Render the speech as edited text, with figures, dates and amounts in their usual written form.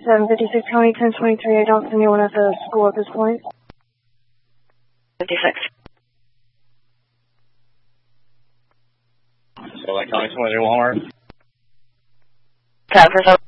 756 County 1023. I don't see anyone at the school at this point. 56. So like County 23 Walmart. 10%.